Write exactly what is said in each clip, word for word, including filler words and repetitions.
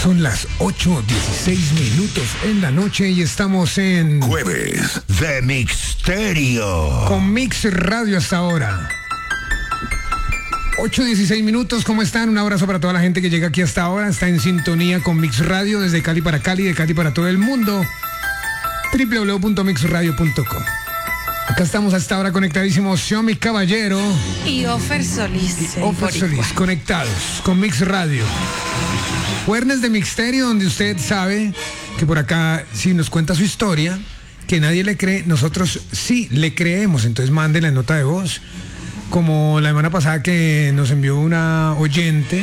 Son las ocho dieciséis minutos en la noche y estamos en Jueves de Mixterio con Mix Radio hasta ahora. ocho dieciséis minutos, ¿cómo están? Un abrazo para toda la gente que llega aquí hasta ahora. Está en sintonía con Mix Radio desde Cali para Cali, de Cali para todo el mundo. doble u doble u doble u punto mix radio punto com. Acá estamos hasta ahora conectadísimos Xiaomi Caballero y Ofer Solís. Y Ofer Solís, conectados con Mix Radio. Jueves de Mixterio, donde usted sabe que por acá, si nos cuenta su historia, que nadie le cree, nosotros sí le creemos. Entonces manden la nota de voz, como la semana pasada que nos envió una oyente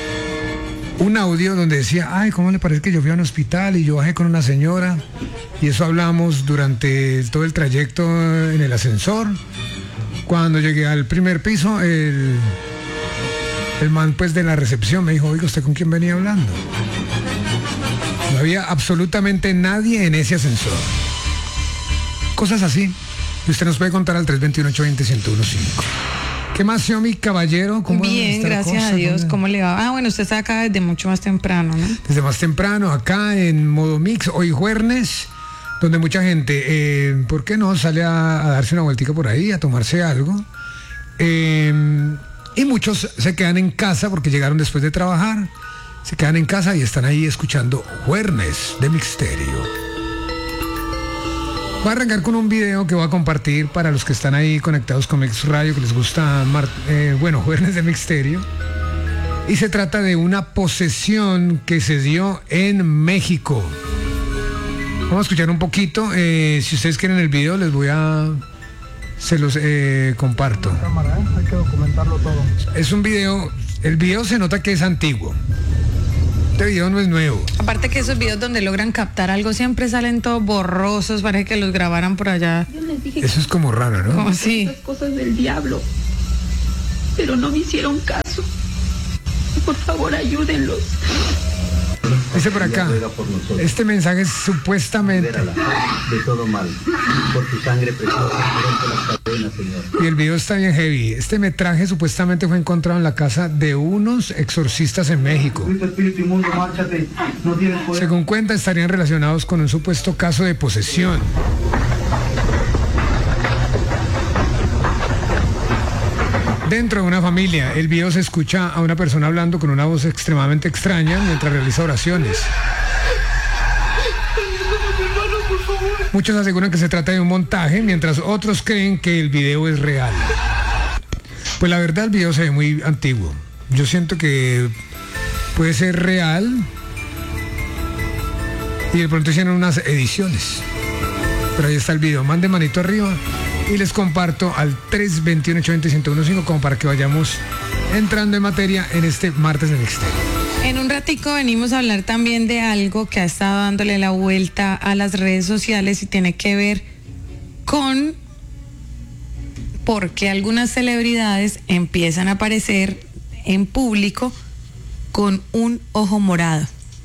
un audio donde decía, ay, ¿cómo le parece que yo fui a un hospital y yo bajé con una señora? Y eso hablamos durante todo el trayecto en el ascensor. Cuando llegué al primer piso, el, el man pues de la recepción me dijo, oiga, ¿usted con quién venía hablando? No había absolutamente nadie en ese ascensor. Cosas así. Y usted nos puede contar al tres dos uno, ocho dos cero, uno uno cinco. ¿Qué más, Xiaomi Caballero? ¿Cómo Bien, gracias a Dios. ¿Cómo le va? Ah, bueno, usted está acá desde mucho más temprano, ¿no? Desde más temprano, acá en modo mix, hoy jueves, donde mucha gente, eh, ¿por qué no? Sale a, a darse una vueltica por ahí, a tomarse algo. Eh, y muchos se quedan en casa porque llegaron después de trabajar. Se quedan en casa y están ahí escuchando Jueves de Mixterio. Voy a arrancar con un video que voy a compartir para los que están ahí conectados con Mix Radio, que les gusta, Mar- eh, bueno, Jueves de Mixterio. Y se trata de una posesión que se dio en México. Vamos a escuchar un poquito. Eh, si ustedes quieren el video, les voy a... Se los eh, comparto. Cámara, ¿eh? Hay que documentarlo todo. Es un video... El video se nota que es antiguo. Este video no es nuevo. Aparte que esos videos donde logran captar algo siempre salen todos borrosos, parece que los grabaran por allá. Yo les dije Eso es como raro, ¿no? ¿Cómo así? estas cosas del diablo, pero no me hicieron caso. Por favor, ayúdenlos. Dice por acá, este mensaje es supuestamente... De todo mal, por tu sangre preciosa, rompe las cadenas, Señor. Y el video está bien heavy. Este metraje supuestamente fue encontrado en la casa de unos exorcistas en México. Espíritu inmundo, márchate, no tienes poder. Según cuenta, estarían relacionados con un supuesto caso de posesión. Dentro de una familia, el video se escucha a una persona hablando con una voz extremadamente extraña mientras realiza oraciones. Muchos aseguran que se trata de un montaje, mientras otros creen que el video es real. Pues la verdad, el video se ve muy antiguo. Yo siento que puede ser real y de pronto hicieron unas ediciones. Pero ahí está el video. Mande manito arriba y les comparto al tres dos uno, ocho dos cero, uno uno cinco como para que vayamos entrando en materia en este martes de Mixterio. En un ratico venimos a hablar también de algo que ha estado dándole la vuelta a las redes sociales y tiene que ver con por qué algunas celebridades empiezan a aparecer en público con un ojo morado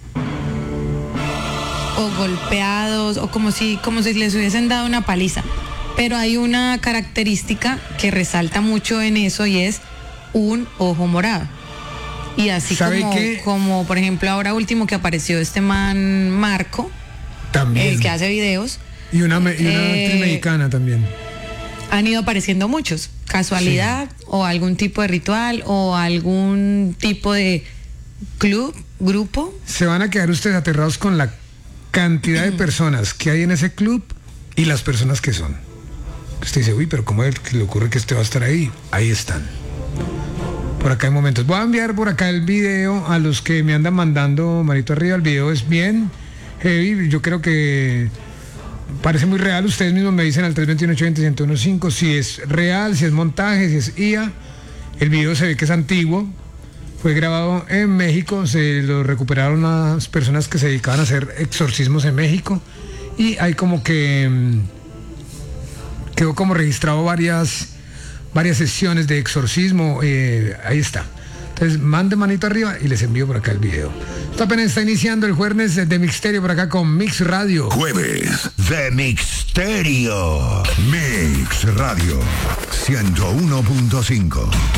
o golpeados o como si, como si les hubiesen dado una paliza. Pero hay una característica que resalta mucho en eso y es un ojo morado. Y así como, como, por ejemplo, ahora último que apareció este man Marco, también, el que hace videos. Y una, me, y una eh, actriz mexicana también. Han ido apareciendo muchos. Casualidad, sí. O algún tipo de ritual, o algún tipo de club, grupo. Se van a quedar ustedes aterrados con la cantidad de personas que hay en ese club y las personas que son. Usted dice, uy, pero ¿cómo le ocurre que este va a estar ahí? Ahí están. Por acá hay momentos. Voy a enviar por acá el video a los que me andan mandando manito arriba. El video es bien heavy. Yo creo que parece muy real. Ustedes mismos me dicen al tres dos uno, ocho dos cero, uno uno cinco si es real, si es montaje, si es I A. El video se ve que es antiguo. Fue grabado en México. Se lo recuperaron las personas que se dedicaban a hacer exorcismos en México. Y hay como que... quedó como registrado varias... varias sesiones de exorcismo, eh, ahí está. Entonces, mande manito arriba y les envío por acá el video. Esto apenas está iniciando el jueves de Mixterio por acá con Mix Radio. Jueves de Mixterio. Mix Radio ciento uno punto cinco.